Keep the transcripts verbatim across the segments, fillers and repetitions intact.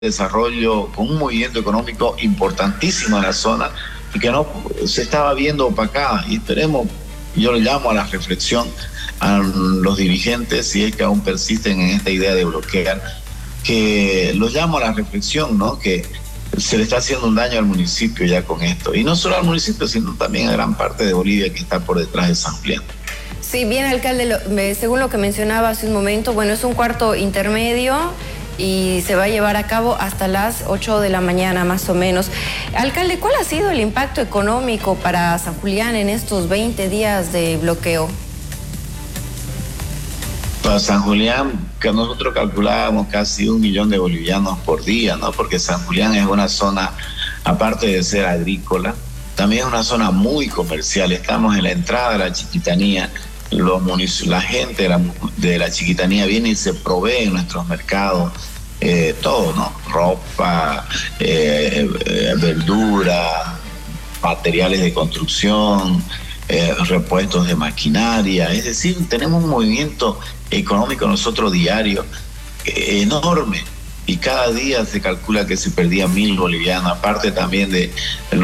desarrollo, con un movimiento económico importantísimo en la zona y que no se estaba viendo opacada. Y esperemos, yo le llamo a la reflexión a los dirigentes, si es que aún persisten en esta idea de bloquear, que los llamo a la reflexión, ¿no? Que se le está haciendo un daño al municipio ya con esto. Y no solo al municipio, sino también a gran parte de Bolivia que está por detrás de San Julián. Sí, bien, alcalde, lo, según lo que mencionaba hace un momento, bueno, es un cuarto intermedio y se va a llevar a cabo hasta las ocho de la mañana más o menos. Alcalde, ¿cuál ha sido el impacto económico para San Julián en estos veinte días de bloqueo? Para San Julián, que nosotros calculábamos casi un millón de bolivianos por día, ¿no? Porque San Julián es una zona, aparte de ser agrícola, también es una zona muy comercial. Estamos en la entrada de la Chiquitanía. Los munic- la gente de la, de la Chiquitanía viene y se provee en nuestros mercados, eh, todo, ¿no? Ropa, eh, eh, verdura, materiales de construcción, eh, repuestos de maquinaria. Es decir, tenemos un movimiento económico nosotros diario eh, enorme. Y cada día se calcula que se perdían mil bolivianos, aparte también de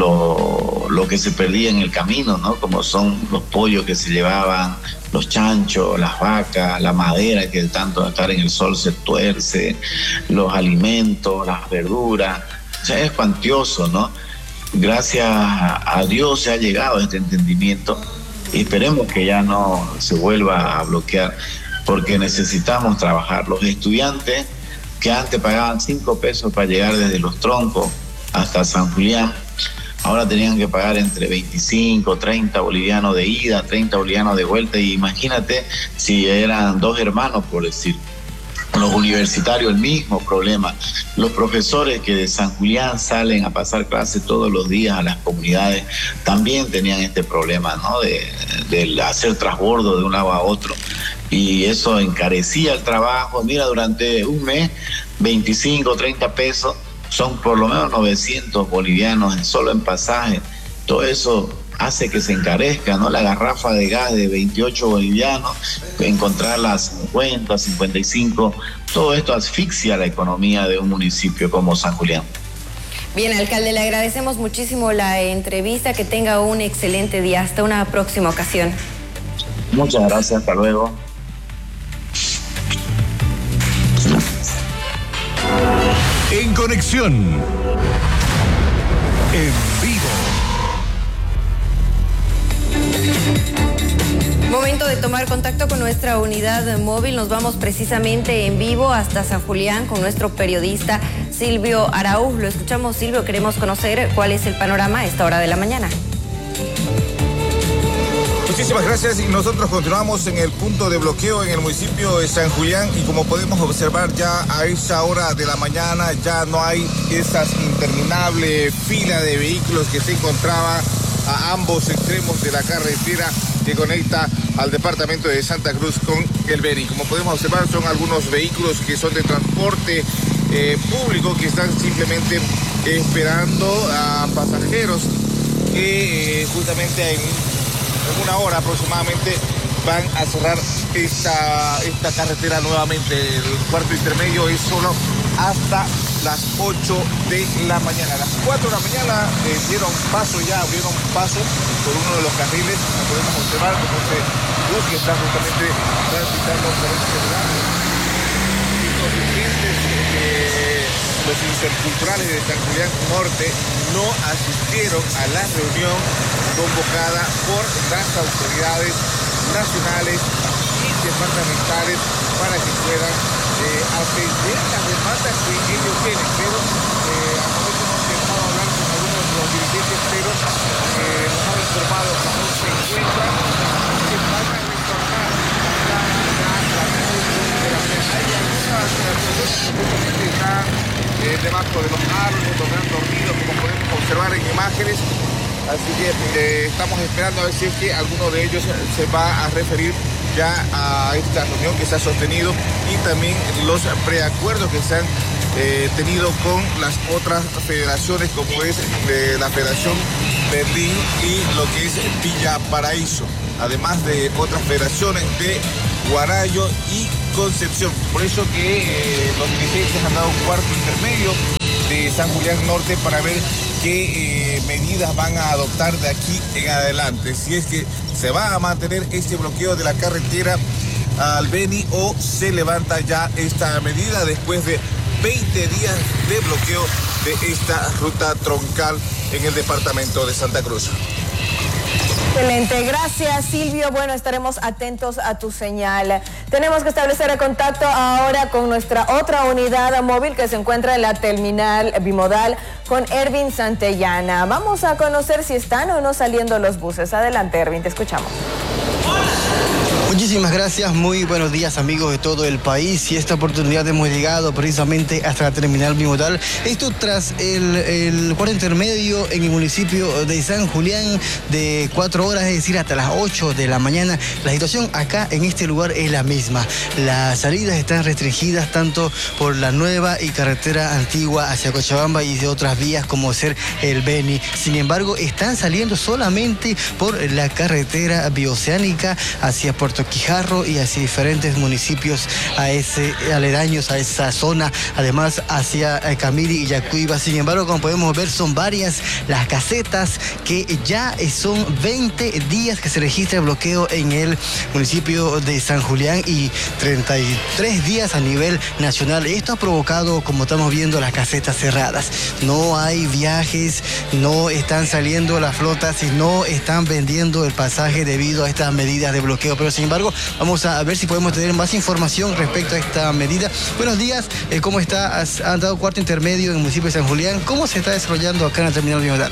lo, lo que se perdía en el camino, ¿no? Como son los pollos que se llevaban, los chanchos, las vacas, la madera que de tanto estar en el sol se tuerce, los alimentos, las verduras. O sea, es cuantioso, ¿no? Gracias a Dios se ha llegado a este entendimiento y esperemos que ya no se vuelva a bloquear, porque necesitamos trabajar. Los estudiantes que antes pagaban cinco pesos para llegar desde Los Troncos hasta San Julián, ahora tenían que pagar entre veinticinco, treinta bolivianos de ida, treinta bolivianos de vuelta, y imagínate si eran dos hermanos, por decir. Los universitarios, el mismo problema. Los profesores que de San Julián salen a pasar clases todos los días a las comunidades también tenían este problema, ¿no? De, de hacer transbordo de un lado a otro. Y eso encarecía el trabajo. Mira, durante un mes, veinticinco, treinta pesos, son por lo menos novecientos bolivianos solo en pasaje. Todo eso hace que se encarezca, ¿no? La garrafa de gas de veintiocho bolivianos, encontrarla a cincuenta, cincuenta y cinco, todo esto asfixia la economía de un municipio como San Julián. Bien, alcalde, le agradecemos muchísimo la entrevista, que tenga un excelente día. Hasta una próxima ocasión. Muchas gracias, hasta luego. En conexión, en vivo. Momento de tomar contacto con nuestra unidad móvil. Nos vamos precisamente en vivo hasta San Julián con nuestro periodista Silvio Araúz. Lo escuchamos, Silvio. Queremos conocer cuál es el panorama a esta hora de la mañana. Muchísimas gracias, y nosotros continuamos en el punto de bloqueo en el municipio de San Julián, y como podemos observar, ya a esa hora de la mañana ya no hay esas interminables filas de vehículos que se encontraba a ambos extremos de la carretera que conecta al departamento de Santa Cruz con el Beni. Como podemos observar, son algunos vehículos que son de transporte eh, público que están simplemente esperando a pasajeros que eh, justamente en En una hora aproximadamente van a cerrar esta, esta carretera nuevamente. El cuarto intermedio es solo hasta las ocho de la mañana. A las cuatro de la mañana eh, dieron paso ya, abrieron paso por uno de los carriles. Como podemos observar, como este bus que está justamente transitando por este lugar. Los dirigentes eh, los interculturales de San Julián Norte no asistieron a la reunión convocada por las autoridades nacionales y departamentales para que puedan eh, atender las demandas que ellos tienen. Pero eh, a momento hemos intentado hablar con algunos de los dirigentes, pero eh, nos han informado que no se encuentran, que van a retornar la de la mesa. Hay algunas personas que están eh, debajo de los árboles, donde han dormido, como podemos observar en imágenes. Así que eh, estamos esperando a ver si es que alguno de ellos se va a referir ya a esta reunión que se ha sostenido, y también los preacuerdos que se han eh, tenido con las otras federaciones, como es eh, la Federación Berlín y lo que es Villa Paraíso, además de otras federaciones de Guarayo y Concepción. Por eso que eh, los dirigentes han dado un cuarto intermedio de San Julián Norte para ver qué eh, medidas van a adoptar de aquí en adelante. Si es que se va a mantener este bloqueo de la carretera al Beni o se levanta ya esta medida después de veinte días de bloqueo de esta ruta troncal en el departamento de Santa Cruz. Excelente, gracias Silvio. Bueno, estaremos atentos a tu señal. Tenemos que establecer el contacto ahora con nuestra otra unidad móvil que se encuentra en la terminal bimodal con Ervin Santellana. Vamos a conocer si están o no saliendo los buses. Adelante, Ervin, te escuchamos. Muchísimas gracias, muy buenos días amigos de todo el país, y esta oportunidad hemos llegado precisamente hasta la terminal bimodal, esto tras el, el cuarto intermedio en el municipio de San Julián de cuatro horas, es decir, hasta las ocho de la mañana. La situación acá en este lugar es la misma, las salidas están restringidas tanto por la nueva y carretera antigua hacia Cochabamba y de otras vías como ser el Beni. Sin embargo, están saliendo solamente por la carretera bioceánica hacia Puerto Quijarro y hacia diferentes municipios a ese, aledaños a esa zona, además hacia Camiri y Yacuiba. Sin embargo, como podemos ver, son varias las casetas que ya son veinte días que se registra el bloqueo en el municipio de San Julián y treinta y tres días a nivel nacional. Esto ha provocado, como estamos viendo, las casetas cerradas. No hay viajes, no están saliendo las flotas y no están vendiendo el pasaje debido a estas medidas de bloqueo. Pero sin embargo, vamos a ver si podemos tener más información respecto a esta medida. Buenos días, eh, ¿cómo está? Has, han dado cuarto intermedio en el municipio de San Julián. ¿Cómo se está desarrollando acá en la terminal bimodal?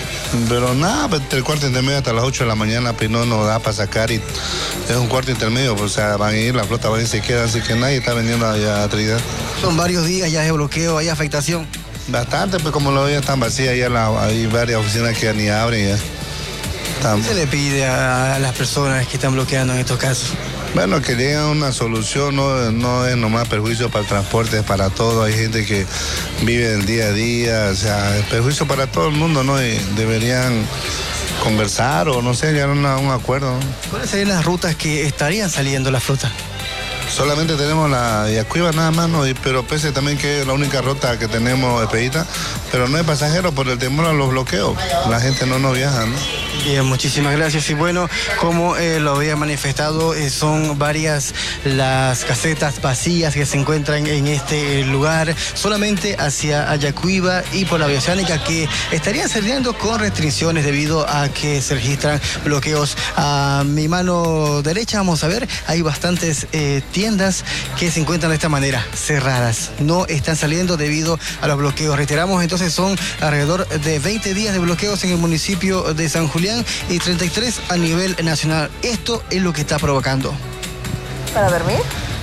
Pero nada, el cuarto intermedio hasta las ocho de la mañana, pues no nos da para sacar, y es un cuarto intermedio, pues, o sea, van a ir, la flota van a ir, se quedan, así que nadie está vendiendo allá a Trinidad. Son varios días ya de bloqueo, hay afectación. Bastante, pues como lo veía, están vacías, ya la, hay varias oficinas que ni abren ya. Están... ¿Qué se le pide a las personas que están bloqueando en estos casos? Bueno, que lleguen a una solución, no, no es nomás perjuicio para el transporte, es para todo. Hay gente que vive del día a día, o sea, es perjuicio para todo el mundo, ¿no? Y deberían conversar o no sé, llegar a una, un acuerdo, ¿no? ¿Cuáles serían las rutas que estarían saliendo la flota? Solamente tenemos la Yacuiba nada más, ¿no? Y, pero pese también que es la única ruta que tenemos expedita, pero no hay pasajeros por el temor a los bloqueos. La gente no nos viaja, ¿no? Bien, muchísimas gracias. Y bueno, como eh, lo había manifestado, eh, son varias las casetas vacías que se encuentran en este lugar, solamente hacia Ayacuiba y por la bioceánica, que estarían saliendo con restricciones debido a que se registran bloqueos. A mi mano derecha, vamos a ver, hay bastantes eh, tiendas que se encuentran de esta manera, cerradas. No están saliendo debido a los bloqueos. Reiteramos, entonces son alrededor de veinte días de bloqueos en el municipio de San Julián y treinta y tres a nivel nacional. Esto es lo que está provocando. ¿Para dormir?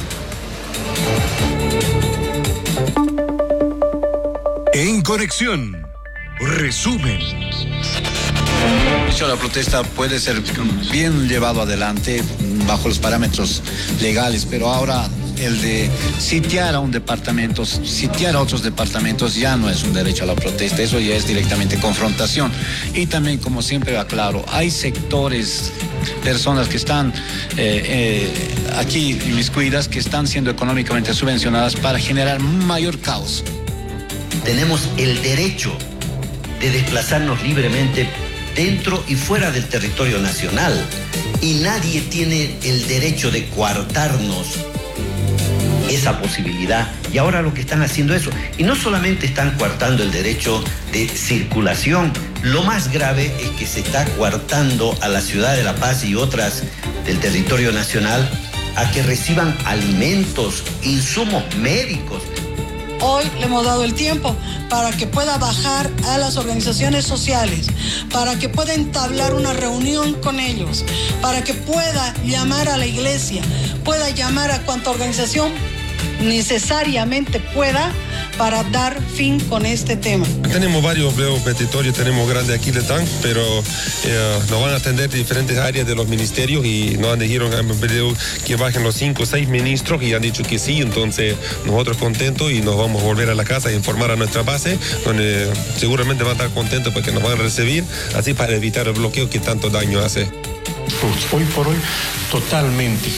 En Conexión, resumen. La protesta puede ser bien llevado adelante bajo los parámetros legales, pero ahora el de sitiar a un departamento, sitiar a otros departamentos ya no es un derecho a la protesta, eso ya es directamente confrontación. Y también, como siempre aclaro, hay sectores, personas que están eh, eh, aquí inmiscuidas, que están siendo económicamente subvencionadas para generar mayor caos. Tenemos el derecho de desplazarnos libremente dentro y fuera del territorio nacional, y nadie tiene el derecho de coartarnos esa posibilidad. Y ahora lo que están haciendo eso, y no solamente están coartando el derecho de circulación, lo más grave es que se está coartando a la ciudad de La Paz y otras del territorio nacional a que reciban alimentos, insumos médicos. Hoy le hemos dado el tiempo para que pueda bajar a las organizaciones sociales, para que pueda entablar una reunión con ellos, para que pueda llamar a la iglesia, pueda llamar a cuanta organización necesariamente pueda para dar fin con este tema. Tenemos varios plenos petitorios, tenemos grande aquí de T A N, pero eh, nos van a atender diferentes áreas de los ministerios y nos han dicho que bajen los cinco o seis ministros y han dicho que sí, entonces nosotros contentos y nos vamos a volver a la casa e informar a nuestra base, donde seguramente van a estar contentos porque nos van a recibir, así para evitar el bloqueo que tanto daño hace. Pues hoy por hoy totalmente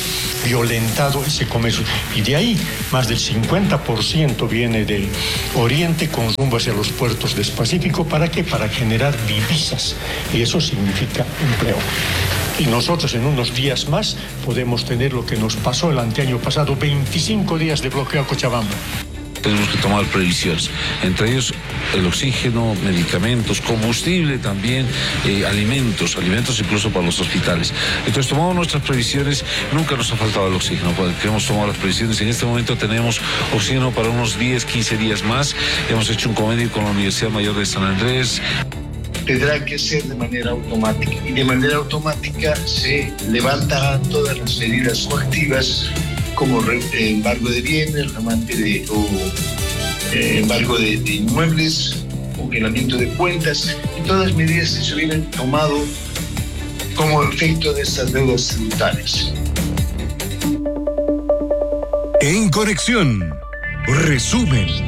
violentado ese comercio. Y de ahí, más del cincuenta por ciento viene del oriente con rumbo hacia los puertos del Pacífico. ¿Para qué? Para generar divisas. Y eso significa empleo. Y nosotros en unos días más podemos tener lo que nos pasó el anteaño pasado, veinticinco días de bloqueo a Cochabamba. Tenemos que tomar previsiones, entre ellos el oxígeno, medicamentos, combustible también, eh, alimentos, alimentos incluso para los hospitales. Entonces tomamos nuestras previsiones, nunca nos ha faltado el oxígeno, porque hemos tomado las previsiones. En este momento tenemos oxígeno para unos diez, quince días más. Hemos hecho un convenio con la Universidad Mayor de San Andrés. Tendrá que ser de manera automática y de manera automática se levantan todas las medidas coactivas como embargo de bienes, remate de, o eh, embargo de, de inmuebles, congelamiento de cuentas y todas las medidas que se hubieran tomado como efecto de estas deudas tributarias. En Conexión, resumen.